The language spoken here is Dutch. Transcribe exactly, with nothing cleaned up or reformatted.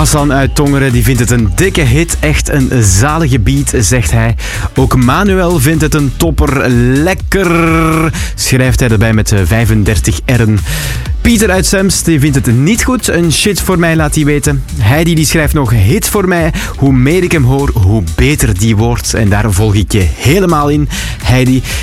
Hassan uit Tongeren die vindt het een dikke hit, echt een zalige beat, zegt hij. Ook Manuel vindt het een topper, lekker, schrijft hij erbij met vijfendertig R'en. Pieter uit Sems die vindt het niet goed, een shit voor mij, laat hij weten. Heidi die schrijft nog hit voor mij, hoe meer ik hem hoor, hoe beter die wordt. En daar volg ik je helemaal in, Heidi.